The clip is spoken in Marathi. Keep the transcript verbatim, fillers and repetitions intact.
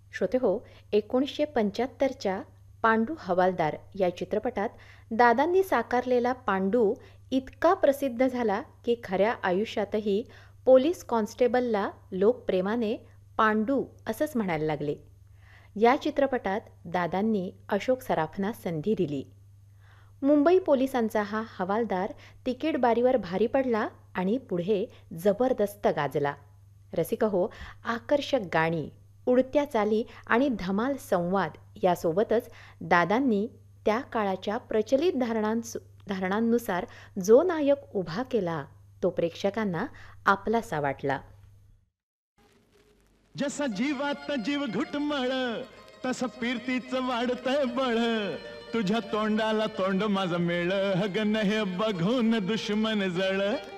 श्रोते हो, एकोणीसशे पंच्याहत्तरच्या पांडू हवालदार या चित्रपटात दादांनी साकारलेला पांडू इतका प्रसिद्ध झाला की खऱ्या आयुष्यातही पोलीस कॉन्स्टेबलला लोक प्रेमाने पांडू असंच म्हणायला लागले. या चित्रपटात दादांनी अशोक सराफांना संधी दिली. मुंबई पोलिसांचा हा हवालदार तिकीट बारीवर भारी पडला आणि पुढे जबरदस्त गाजला. रसिकहो, आकर्षक गाणी, उडत्या चाली आणि धमाल संवाद यासोबतच दादांनी त्या काळाच्या प्रचलित धारणांस धारणांनुसार जो नायक उभा केला तो प्रेक्षकांना आपलासा वाटला. जसा जीवात जीव घुटमळ तसं फिरतीच वाढतंय बळ. तुझ्या तोंडाला तोंड माझं मेळ हगन हे बघून दुश्मन जळ.